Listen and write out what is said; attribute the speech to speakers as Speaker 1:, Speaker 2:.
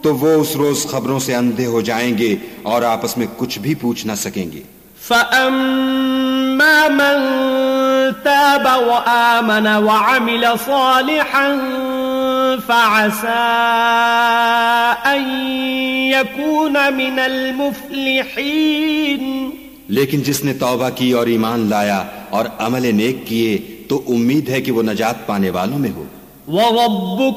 Speaker 1: तो वो उस रोज खबरों से अंधे हो जाएंगे और आपस में कुछ भी पूछ ना सकेंगे।
Speaker 2: फ़अम्मा मन ताब व आमन व अमिल सालिहन फ़असा अन यकून मिनल मुफ़्लिहीन। लेकिन
Speaker 1: जिसने तौबा की और ईमान लाया और अमल नेक किए तो उम्मीद है कि वो नजात पाने वालों में हो।
Speaker 2: वरब्बुक